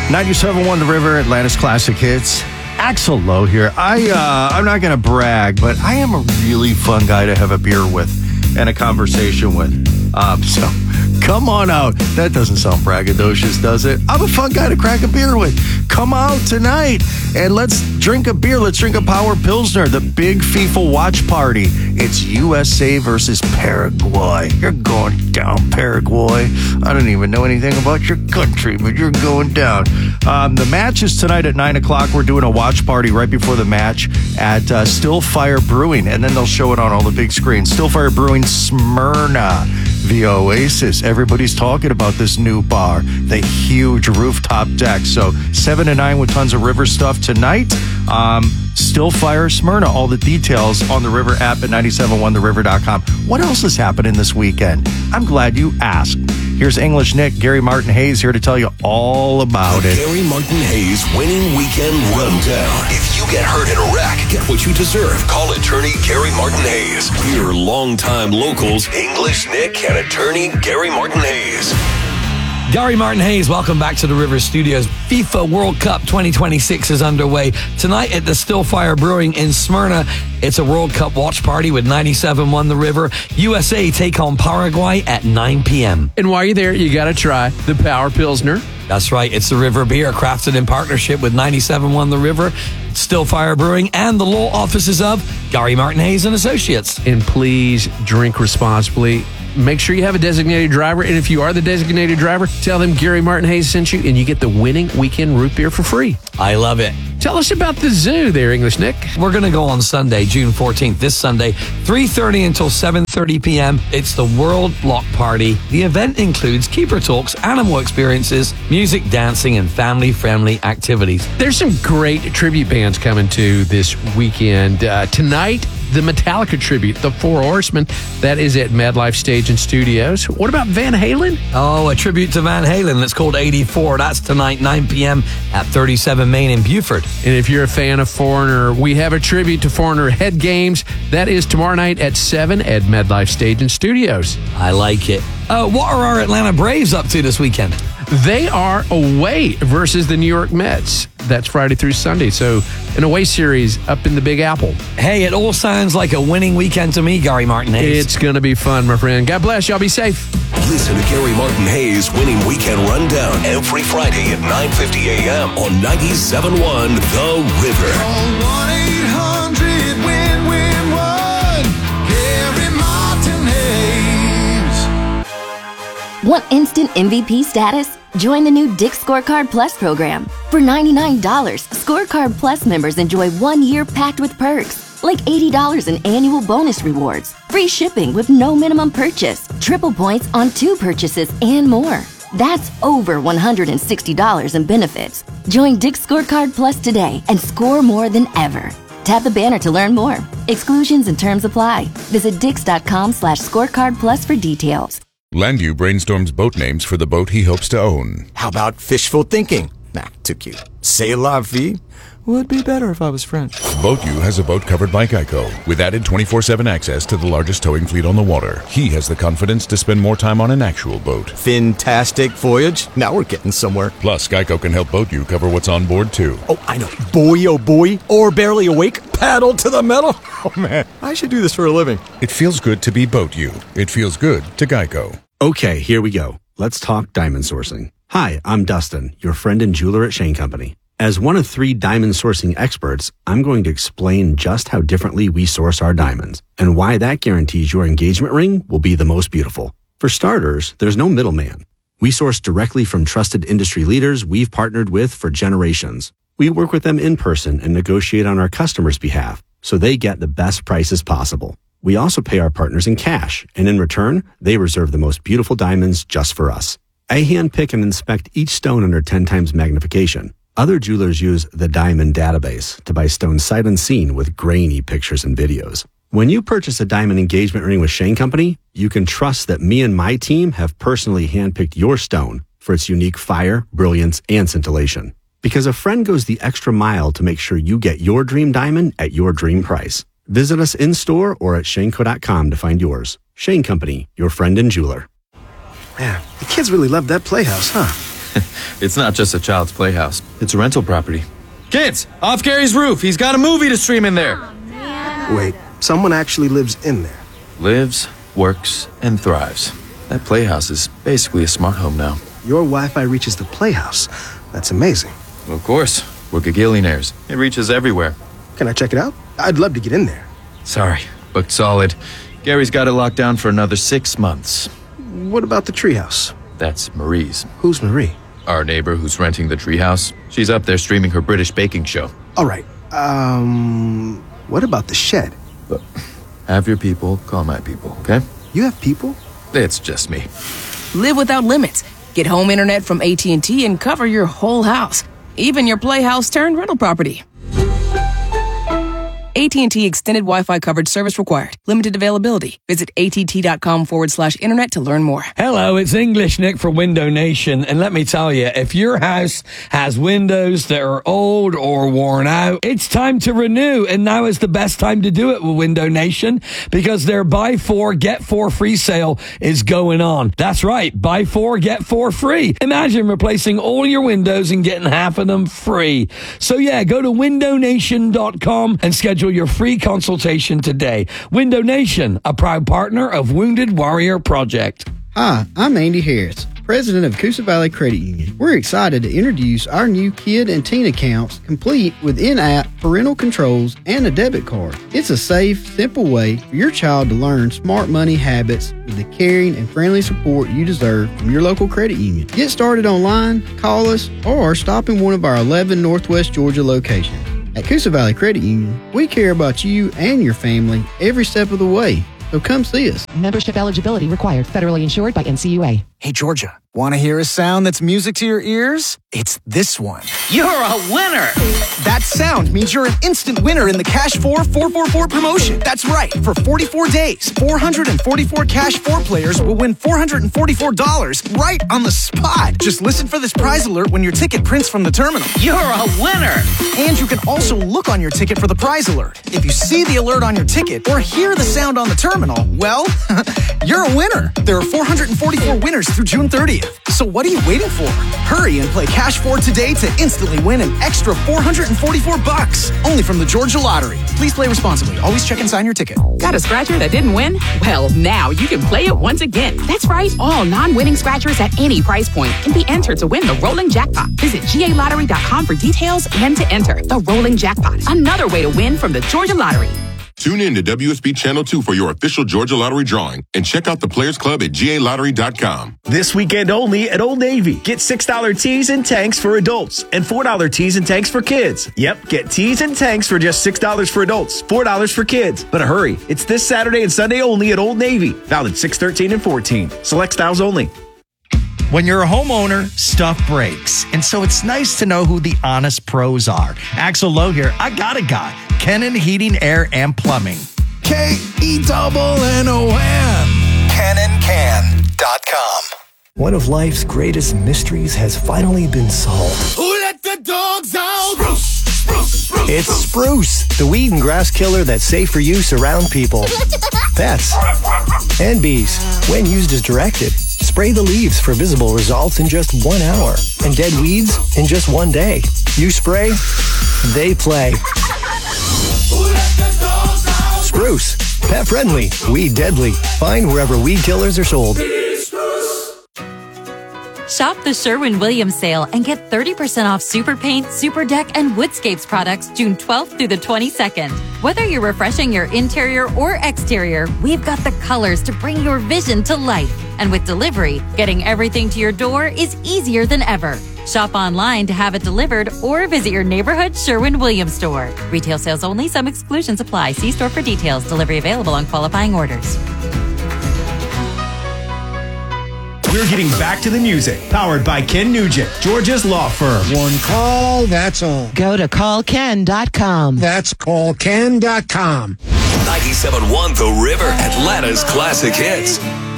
97.1 The River, Atlanta's Classic Hits. Axl Lowe here. I'm not going to brag, but I am a really fun guy to have a beer with and a conversation with. So come on out. That doesn't sound braggadocious, does it? I'm a fun guy to crack a beer with. Come out tonight and let's drink a beer. Let's drink a Power Pilsner, the big FIFA watch party. It's USA versus Paraguay. You're going down, Paraguay. I don't even know anything about your country, but you're going down. The match is tonight at 9 o'clock. We're doing a watch party right before the match at Stillfire Brewing, and then they'll show it on all the big screens. Stillfire Brewing, Smyrna, the Oasis. Everybody's talking about this new bar, the huge rooftop deck. So 7 to 9 with tons of River stuff tonight. Stillfire Smyrna. All the details on the River app at 971theriver.com. What else is happening this weekend? I'm glad you asked. Here's English Nick, Gary Martin Hayes here to tell you all about it. Gary Martin Hayes Winning Weekend Rundown. If you get hurt in a wreck, get what you deserve. Call attorney Gary Martin Hayes. Here, longtime locals, English Nick and attorney Gary Martin Hayes. Gary Martin Hayes, welcome back to the River Studios. FIFA World Cup 2026 is underway. Tonight at the Stillfire Brewing in Smyrna, it's a World Cup watch party with 97.1 The River. USA take on Paraguay at 9 p.m. And while you're there, you got to try the Power Pilsner. That's right. It's the River beer, crafted in partnership with 97.1 The River, Stillfire Brewing, and the law offices of Gary Martin Hayes and Associates. And please drink responsibly. Make sure you have a designated driver. And if you are the designated driver, tell them Gary Martin Hayes sent you, and you get the Winning Weekend root beer for free. I love it. Tell us about the zoo there, English Nick. We're going to go on Sunday, June 14th, this Sunday, 3:30 until 7:30 p.m. It's the World Block Party. The event includes keeper talks, animal experiences, music, dancing, and family-friendly activities. There's some great tribute bands coming to this weekend. Tonight, the Metallica tribute, the Four Horsemen. That is at MedLife Stage and Studios. What about Van Halen? Oh, a tribute to Van Halen that's called 84. That's tonight, 9 p.m. at 37 Main in Buford. And if you're a fan of Foreigner, we have a tribute to Foreigner Head Games. That is tomorrow night at 7 at MedLife Stage and Studios. I like it. What are our Atlanta Braves up to this weekend? They are away versus the New York Mets. That's Friday through Sunday. So an away series up in the Big Apple. Hey, it all sounds like a winning weekend to me, Gary Martin Hayes. It's going to be fun, my friend. God bless. Y'all be safe. Listen to Gary Martin Hayes Winning Weekend Rundown every Friday at 9:50 a.m. on 97.1 The River. Call 1-800-WIN-WIN-1. Gary Martin Hayes. Want instant MVP status? Join the new Dick's Scorecard Plus program. For $99, Scorecard Plus members enjoy 1 year packed with perks, like $80 in annual bonus rewards, free shipping with no minimum purchase, triple points on 2 purchases, and more. That's over $160 in benefits. Join Dick's Scorecard Plus today and score more than ever. Tap the banner to learn more. Exclusions and terms apply. Visit dix.com/scorecard plus for details. Landview brainstorms boat names for the boat he hopes to own. How about fishful thinking? Nah, too cute. C'est la vie? Would be better if I was French. BoatU has a boat covered by Geico. With added 24/7 access to the largest towing fleet on the water, he has the confidence to spend more time on an actual boat. Fantastic voyage. Now we're getting somewhere. Plus, Geico can help BoatU cover what's on board, too. Oh, I know. Boy, oh boy. Or barely awake. Paddle to the metal. Oh, man. I should do this for a living. It feels good to be BoatU. It feels good to Geico. Okay, here we go. Let's talk diamond sourcing. Hi, I'm Dustin, your friend and jeweler at Shane Company. As one of 3 diamond sourcing experts, I'm going to explain just how differently we source our diamonds and why that guarantees your engagement ring will be the most beautiful. For starters, there's no middleman. We source directly from trusted industry leaders we've partnered with for generations. We work with them in person and negotiate on our customers' behalf so they get the best prices possible. We also pay our partners in cash, and in return, they reserve the most beautiful diamonds just for us. I handpick and inspect each stone under 10 times magnification. Other jewelers use the Diamond Database to buy stones sight unseen with grainy pictures and videos. When you purchase a diamond engagement ring with Shane Company, you can trust that me and my team have personally handpicked your stone for its unique fire, brilliance, and scintillation. Because a friend goes the extra mile to make sure you get your dream diamond at your dream price. Visit us in-store or at shaneco.com to find yours. Shane Company, your friend and jeweler. Man, the kids really loved that playhouse, huh? It's not just a child's playhouse. It's a rental property. Kids, off Gary's roof. He's got a movie to stream in there. Wait, someone actually lives in there? Lives, works, and thrives. That playhouse is basically a smart home now. Your Wi-Fi reaches the playhouse. That's amazing. Of course. We're gagillionaires. It reaches everywhere. Can I check it out? I'd love to get in there. Sorry, booked solid. Gary's got it locked down for another 6 months. What about the treehouse? That's Marie's. Who's Marie? Our neighbor who's renting the treehouse. She's up there streaming her British baking show. All right. What about the shed? Look, have your people call my people, okay? You have people? It's just me. Live without limits. Get home internet from AT&T and cover your whole house, even your playhouse turned rental property. AT&T Extended Wi-Fi coverage service required. Limited availability. Visit att.com/internet to learn more. Hello, it's English Nick for Window Nation. And let me tell you, if your house has windows that are old or worn out, it's time to renew. And now is the best time to do it with Window Nation because their buy 4, get 4 free sale is going on. That's right. Buy 4, get 4 free. Imagine replacing all your windows and getting half of them free. So yeah, go to windownation.com and schedule your free consultation today. Window Nation, a proud partner of Wounded Warrior Project. Hi, I'm Andy Harris, president of Coosa Valley Credit Union. We're excited to introduce our new kid and teen accounts complete with in-app parental controls and a debit card. It's a safe, simple way for your child to learn smart money habits with the caring and friendly support you deserve from your local credit union. Get started online, call us, or stop in one of our 11 Northwest Georgia locations. At Coosa Valley Credit Union, we care about you and your family every step of the way. So come see us. Membership eligibility required. Federally insured by NCUA. Hey, Georgia, want to hear a sound that's music to your ears? It's this one. You're a winner! That sound means you're an instant winner in the Cash 4 444 promotion. That's right. For 44 days, 444 Cash 4 players will win $444 right on the spot. Just listen for this prize alert when your ticket prints from the terminal. You're a winner! And you can also look on your ticket for the prize alert. If you see the alert on your ticket or hear the sound on the terminal, well, you're a winner. There are 444 winners through June 30th. So what are you waiting for? Hurry and play Cash 4 today to instantly win an extra $444. Only from the Georgia Lottery. Please play responsibly. Always check and sign your ticket. Got a scratcher that didn't win? Well, now you can play it once again. That's right. All non-winning scratchers at any price point can be entered to win the rolling jackpot. Visit GALottery.com for details and to enter the rolling jackpot. Another way to win from the Georgia Lottery. Tune in to WSB Channel 2 for your official Georgia Lottery drawing and check out the Players Club at GALottery.com. This weekend only at Old Navy. Get $6 tees and tanks for adults and $4 tees and tanks for kids. Yep, get tees and tanks for just $6 for adults, $4 for kids. But hurry, it's this Saturday and Sunday only at Old Navy. Valid 6/13 and 14. Select styles only. When you're a homeowner, stuff breaks. And so it's nice to know who the honest pros are. Axel Lowe here. I got a guy. Kennan Heating, Air, and Plumbing. KENNON. KennanCan.com. One of life's greatest mysteries has finally been solved. Who let the dogs out? Spruce, spruce, spruce. It's Spruce, the weed and grass killer that's safe for use around people, pets, and bees. When used as directed, spray the leaves for visible results in just 1 hour and dead weeds in just 1 day. You spray, they play. Spruce, pet friendly, weed deadly. Find wherever weed killers are sold. Shop the Sherwin-Williams sale and get 30% off Super Paint, Super Deck, and Woodscapes products June 12th through the 22nd. Whether you're refreshing your interior or exterior, we've got the colors to bring your vision to life. And with delivery, getting everything to your door is easier than ever. Shop online to have it delivered or visit your neighborhood Sherwin-Williams store. Retail sales only. Some exclusions apply. See store for details. Delivery available on qualifying orders. We're getting back to the music. Powered by Ken Nugent, Georgia's law firm. One call, that's all. Go to callken.com. That's callken.com. 97.1 The River, Atlanta's classic hits.